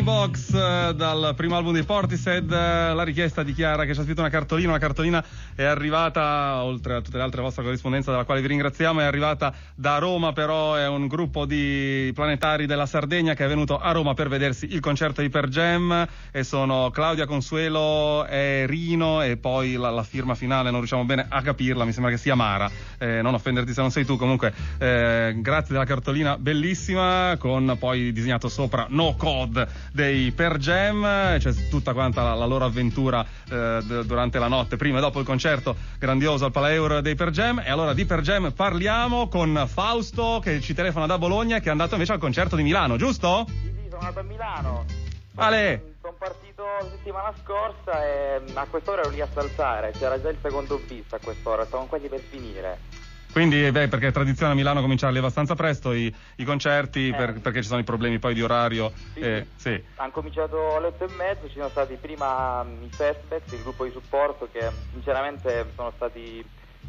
Box dal primo album di Portishead. La richiesta di Chiara, che ci ha scritto una cartolina è arrivata, oltre a tutte le altre vostre corrispondenze dalla quale vi ringraziamo, è arrivata da Roma, però è un gruppo di planetari della Sardegna che è venuto a Roma per vedersi il concerto di Pearl Jam, e sono Claudia, Consuelo e Rino, e poi la firma finale non riusciamo bene a capirla, mi sembra che sia Mara, non offenderti se non sei tu. Comunque grazie della cartolina bellissima, con poi disegnato sopra No Code dei Pearl Jam. C'è tutta quanta la loro avventura durante la notte, prima e dopo il concerto grandioso al Palaeur dei Pearl Jam. E allora di Pearl Jam parliamo con Fausto, che ci telefona da Bologna, che è andato invece al concerto di Milano, giusto? Sì, sono andato a Milano. Ale! Sono partito la settimana scorsa e a quest'ora ero lì a saltare, c'era già il secondo bis a quest'ora, stavamo quasi per finire. Quindi, perché è tradizione a Milano cominciarli abbastanza presto i concerti, perché ci sono i problemi poi di orario. Sì. Hanno cominciato alle 8:30, ci sono stati prima i Festbex, il gruppo di supporto, che sinceramente sono stati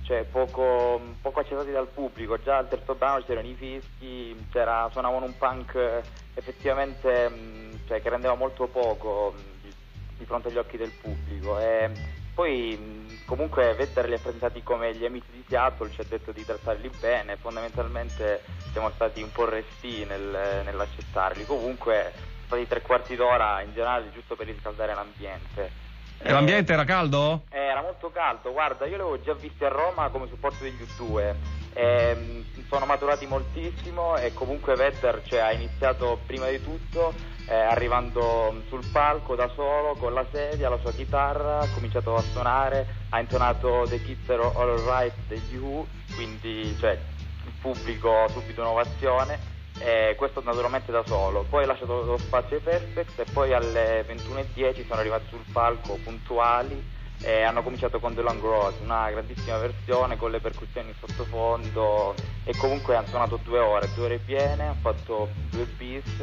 poco accettati dal pubblico. Già al terzo brano c'erano i fischi, suonavano un punk effettivamente che rendeva molto poco di fronte agli occhi del pubblico. E poi comunque Vedder li ha presentati come gli amici di Seattle, ci ha detto di trattarli bene, fondamentalmente siamo stati un po' restii nell'accettarli. Comunque sono stati 3/4 d'ora in generale giusto per riscaldare l'ambiente. E l'ambiente era caldo? Era molto caldo, guarda, io li avevo già visti a Roma come supporto degli U2, sono maturati moltissimo, e comunque Vedder ha iniziato prima di tutto arrivando sul palco da solo con la sedia, la sua chitarra, ha cominciato a suonare, ha intonato The Kids Are All Alright degli U, quindi il pubblico subito un'ovazione. Questo naturalmente da solo, poi ha lasciato lo spazio ai Perspex, e poi alle 21:10 sono arrivati sul palco puntuali e hanno cominciato con The Long Road, una grandissima versione con le percussioni in sottofondo, e comunque hanno suonato 2 ore piene, hanno fatto 2 bis,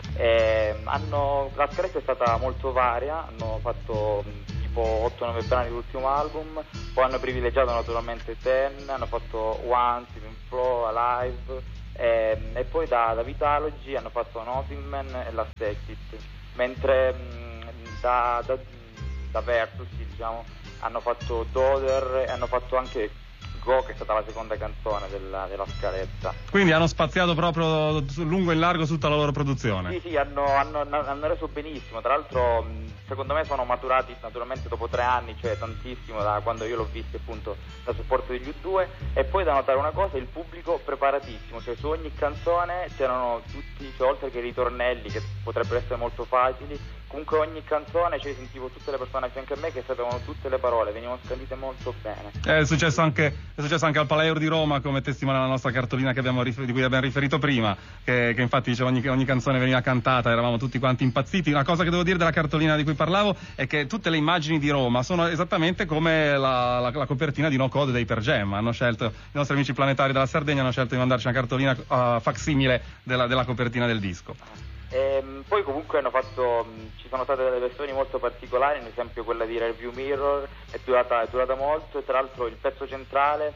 la scaletta è stata molto varia, hanno fatto tipo 8-9 brani dell'ultimo album, poi hanno privilegiato naturalmente Ten, hanno fatto Once, Even Flow, Alive, e poi da Vitalogy hanno fatto Nothing Man e Last Exit, mentre da Versus hanno fatto Doder e hanno fatto anche Go, che è stata la seconda canzone della scaletta. Quindi hanno spaziato proprio lungo e largo tutta la loro produzione. Sì, hanno reso benissimo. Tra l'altro secondo me sono maturati naturalmente dopo 3 anni, cioè tantissimo, da quando io l'ho visto appunto da supporto degli U2. E poi da notare una cosa, il pubblico preparatissimo, su ogni canzone c'erano tutti, oltre che i ritornelli che potrebbero essere molto facili, comunque ogni canzone sentivo tutte le persone a fianco a me che sapevano tutte le parole, venivano scandite molto bene. È successo anche al Palaeur di Roma, come testimonia la nostra cartolina di cui abbiamo riferito prima, che infatti ogni canzone veniva cantata, eravamo tutti quanti impazziti. Una cosa che devo dire della cartolina di cui parlavo è che tutte le immagini di Roma sono esattamente come la copertina di No Code dei Pearl Jam. I nostri amici planetari della Sardegna hanno scelto di mandarci una cartolina facsimile della copertina del disco. Poi comunque ci sono state delle versioni molto particolari, ad esempio quella di Rearview Mirror è durata molto, e tra l'altro il pezzo centrale,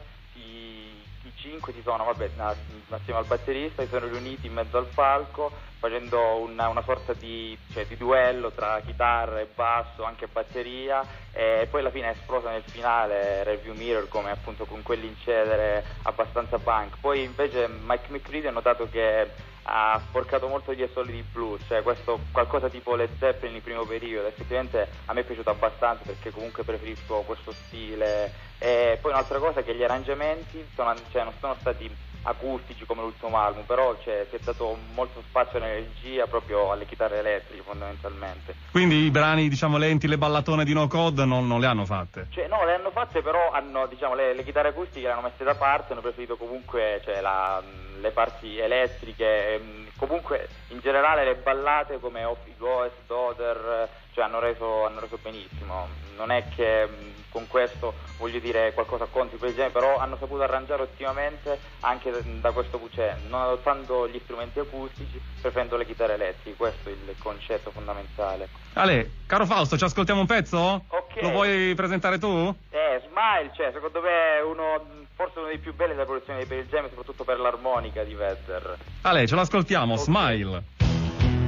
i 5 assieme al batterista si sono riuniti in mezzo al palco facendo una sorta di duello tra chitarra e basso, anche batteria, e poi alla fine è esplosa nel finale Rearview Mirror, come appunto con quell'incedere abbastanza punk. Poi invece Mike McCready ha notato che ha sporcato molto gli assoli di blues, questo qualcosa tipo Led Zeppelin in primo periodo. Effettivamente a me è piaciuto abbastanza, perché comunque preferisco questo stile. E poi un'altra cosa è che gli arrangiamenti non sono stati acustici come l'ultimo album, però si è dato molto spazio all'energia proprio alle chitarre elettriche fondamentalmente. Quindi i brani lenti, le ballatone di No Code non le hanno fatte? No, le hanno fatte, però hanno le chitarre acustiche le hanno messe da parte, hanno preferito comunque le parti elettriche, comunque in generale le ballate come Off You Go e Doder hanno reso benissimo. Non è che con questo voglio dire qualcosa contro i genere, però hanno saputo arrangiare ottimamente anche da questo non adottando gli strumenti acustici, preferendo le chitarre elettriche. Questo è il concetto fondamentale. Ale, caro Fausto, ci ascoltiamo un pezzo? Ok. Lo vuoi presentare tu? Smile, secondo me forse uno dei più belli della produzione dei Pearl Jam, soprattutto per l'armonica di Vedder. Ale, ce l'ascoltiamo, okay. Smile.